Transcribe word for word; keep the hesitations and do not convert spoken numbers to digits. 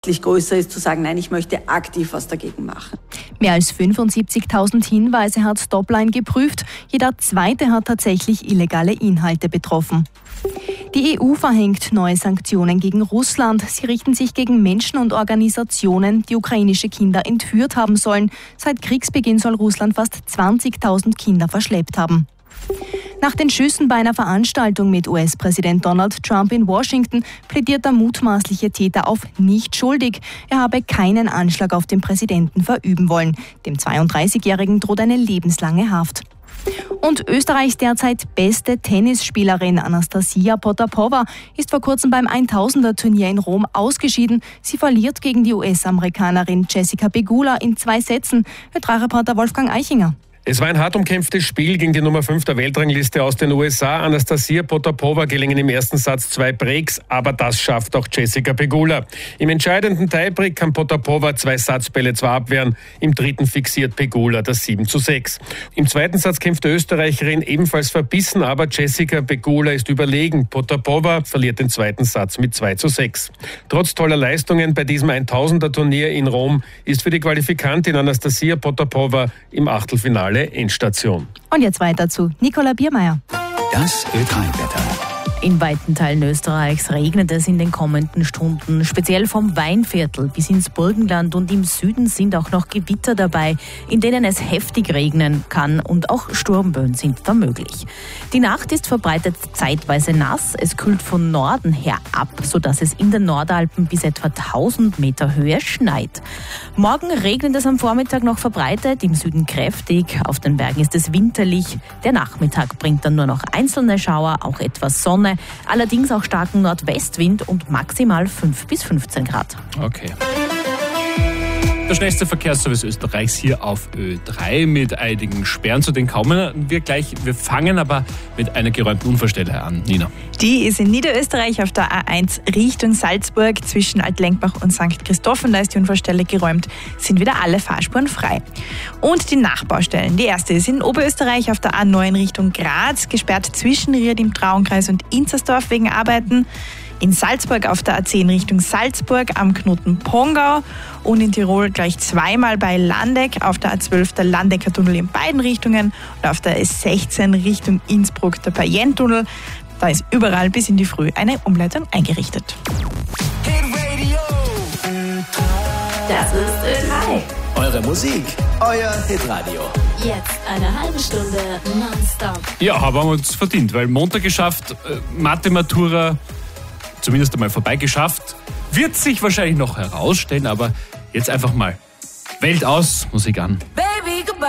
größer ist, zu sagen, nein, ich möchte aktiv was dagegen machen. Mehr als fünfundsiebzigtausend Hinweise hat Stopline geprüft. Jeder zweite hat tatsächlich illegale Inhalte betroffen. Die E U verhängt neue Sanktionen gegen Russland. Sie richten sich gegen Menschen und Organisationen, die ukrainische Kinder entführt haben sollen. Seit Kriegsbeginn soll Russland fast zwanzigtausend Kinder verschleppt haben. Nach den Schüssen bei einer Veranstaltung mit U S-Präsident Donald Trump in Washington plädiert der mutmaßliche Täter auf nicht schuldig. Er habe keinen Anschlag auf den Präsidenten verüben wollen. Dem zweiunddreißigjährigen droht eine lebenslange Haft. Und Österreichs derzeit beste Tennisspielerin Anastasia Potapova ist vor kurzem beim tausender-Turnier in Rom ausgeschieden. Sie verliert gegen die U S-Amerikanerin Jessica Pegula in zwei Sätzen. Ö drei Reporter Wolfgang Eichinger. Es war ein hart umkämpftes Spiel gegen die Nummer fünf der Weltrangliste aus den U S A. Anastasia Potapova gelingen im ersten Satz zwei Breaks, aber das schafft auch Jessica Pegula. Im entscheidenden Tiebreak kann Potapova zwei Satzbälle zwar abwehren, im dritten fixiert Pegula das sieben zu sechs. Im zweiten Satz kämpft die Österreicherin ebenfalls verbissen, aber Jessica Pegula ist überlegen. Potapova verliert den zweiten Satz mit zwei zu sechs. Trotz toller Leistungen bei diesem tausender-Turnier in Rom ist für die Qualifikantin Anastasia Potapova im Achtelfinale Endstation. Und jetzt weiter zu Nicola Biermeier. Das Ö drei Wetter. In weiten Teilen Österreichs regnet es in den kommenden Stunden. Speziell vom Weinviertel bis ins Burgenland und im Süden sind auch noch Gewitter dabei, in denen es heftig regnen kann und auch Sturmböen sind da möglich. Die Nacht ist verbreitet zeitweise nass. Es kühlt von Norden her ab, sodass es in den Nordalpen bis etwa tausend Meter Höhe schneit. Morgen regnet es am Vormittag noch verbreitet, im Süden kräftig. Auf den Bergen ist es winterlich. Der Nachmittag bringt dann nur noch einzelne Schauer, auch etwas Sonne. Allerdings auch starken Nordwestwind und maximal fünf bis fünfzehn Grad. Okay. Der schnellste Verkehrsservice Österreichs hier auf Ö drei mit einigen Sperren, zu denen kommen wir gleich. Wir fangen aber mit einer geräumten Unfallstelle an. Nina. Die ist in Niederösterreich auf der A eins Richtung Salzburg zwischen Altlenkbach und Sankt Christophen. Da ist die Unfallstelle geräumt, sind wieder alle Fahrspuren frei. Und die Nachbaustellen. Die erste ist in Oberösterreich auf der A neun Richtung Graz, gesperrt zwischen Ried im Traunkreis und Inzersdorf wegen Arbeiten. In Salzburg auf der A zehn Richtung Salzburg am Knoten Pongau und in Tirol gleich zweimal bei Landeck auf der A zwölf der Landecker Tunnel in beiden Richtungen und auf der S sechzehn Richtung Innsbruck der Payen-Tunnel. Da ist überall bis in die Früh eine Umleitung eingerichtet. Das ist Ö drei. Eure Musik, euer Hitradio. Jetzt eine halbe Stunde nonstop. Ja, haben wir uns verdient, weil Montag geschafft, äh, Mathe-Matura zumindest einmal vorbeigeschafft. Wird sich wahrscheinlich noch herausstellen, aber jetzt einfach mal Welt aus, Musik an. Baby, goodbye.